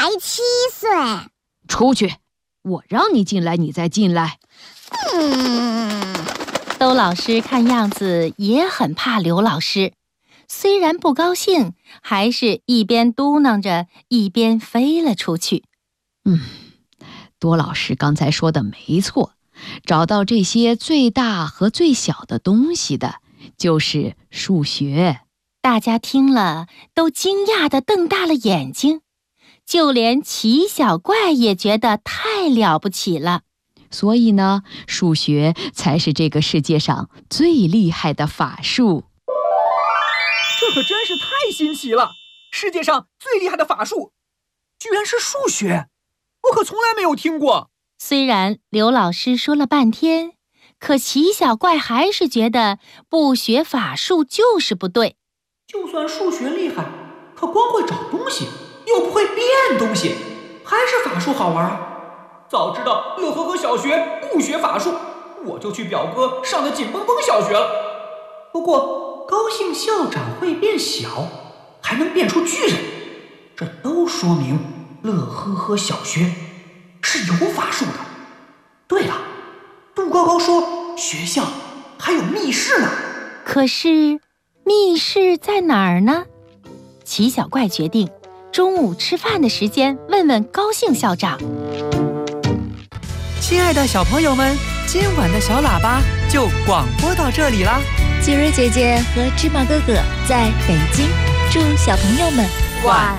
才7岁。 出去！我让你进来，你再进来。 兜老师看样子也很怕刘老师，虽然不高兴，还是一边嘟囔着，一边飞了出去。 多老师刚才说的没错，找到这些最大和最小的东西的，就是数学。 大家听了，都惊讶地瞪大了眼睛，就连奇小怪也觉得太了不起了。 所以呢，数学才是这个世界上最厉害的法术。 这可真是太新奇了！世界上最厉害的法术，居然是数学，我可从来没有听过。 虽然刘老师说了半天，可奇小怪还是觉得不学法术就是不对。 就算数学厉害，可光会找东西，又不会变东西，还是法术好玩啊！早知道乐呵呵小学不学法术，我就去表哥上的紧绷绷小学了。不过高兴校长会变小，还能变出巨人，这都说明乐呵呵小学是有法术的。对了，杜高高说学校还有密室呢。 可是密室在哪儿呢？奇小怪决定中午吃饭的时间问问高兴校长。 亲爱的小朋友们，今晚的小喇叭就广播到这里啦。 杰瑞姐姐和芝麻哥哥在北京，祝小朋友们晚安。